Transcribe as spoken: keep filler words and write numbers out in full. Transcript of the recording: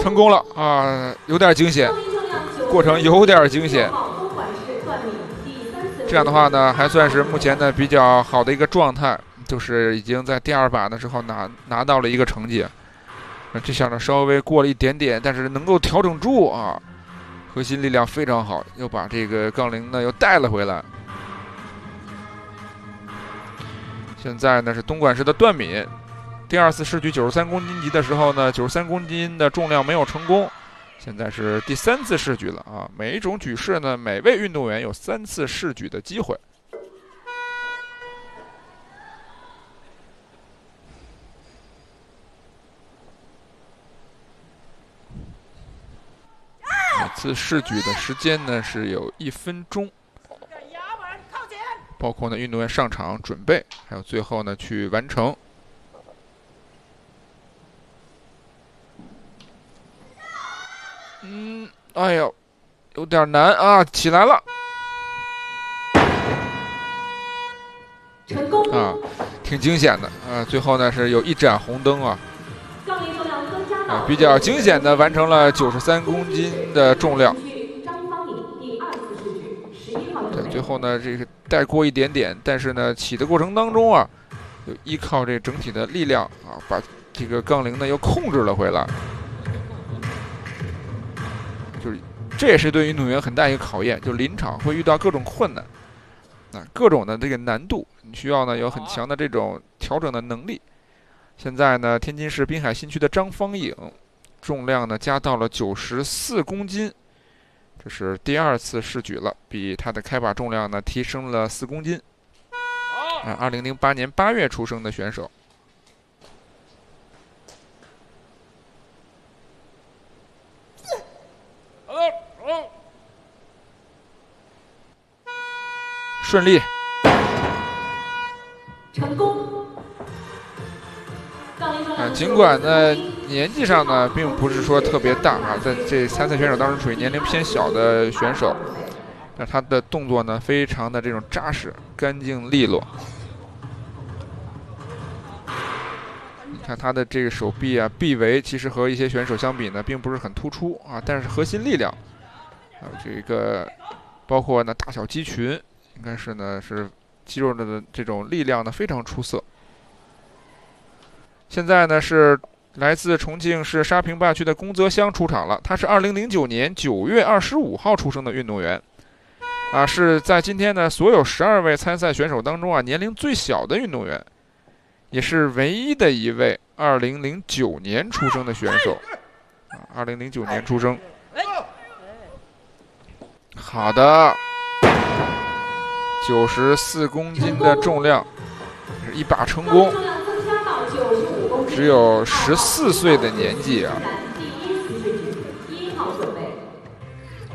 成功了啊，有点惊险，过程有点惊险。这样的话呢，还算是目前呢比较好的一个状态，就是已经在第二把的时候拿拿到了一个成绩。那这下呢稍微过了一点点，但是能够调整住啊，核心力量非常好，又把这个杠铃呢又带了回来。现在呢是东莞市的段敏，第二次试举九十三公斤级的时候呢，九十三公斤的重量没有成功。现在是第三次试举了啊！每一种举式呢，每位运动员有三次试举的机会。每次试举的时间呢是有一分钟，包括呢运动员上场准备，还有最后呢去完成。嗯，哎呦，有点难啊！起来了， 成功啊，挺惊险的啊！最后呢是有一盏红灯啊，啊，比较惊险的完成了九十三公斤的重量。对，最后呢这个带过一点点，但是呢起的过程当中啊，就依靠这整体的力量啊，把这个杠铃呢又控制了回来。就是这也是对运动员很大一个考验，就临场会遇到各种困难，啊，各种的这个难度，你需要呢有很强的这种调整的能力。现在呢，天津市滨海新区的张方颖，重量呢加到了九十四公斤，这是第二次试举了，比他的开把重量呢提升了四公斤。啊，二零零八年八月出生的选手。顺利， 成功。 啊，尽管呢年纪上呢并不是说特别大啊，在这参赛选手当中属于年龄偏小的选手，但他的动作呢非常的这种扎实、干净利落。你看他的这个手臂啊、臂围，其实和一些选手相比呢，并不是很突出啊，但是核心力量，还有这个包括呢大小肌群，应该是呢是肌肉的这种力量呢非常出色。现在呢是来自重庆市沙坪坝区的龚泽湘出场了，他是二零零九年九月二十五号出生的运动员，啊，是在今天呢所有十二位参赛选手当中啊年龄最小的运动员，也是唯一的一位二零零九年出生的选手，啊，二零零九年出生。好的，九十四公斤的重量，一把成功。只有十四岁的年纪啊，